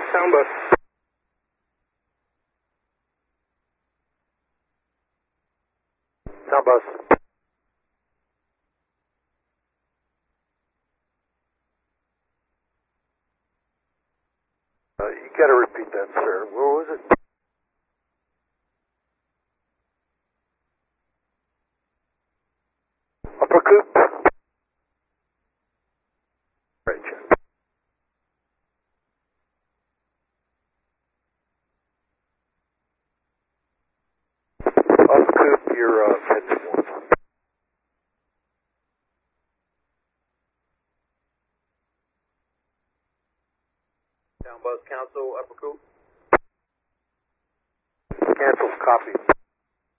Sound bus. Sound bus. You gotta repeat that, sir. What was it? Upper coop? Right, check. Upper coop, you're heading north. Sound bus, council, upper coop. Cancel, copy.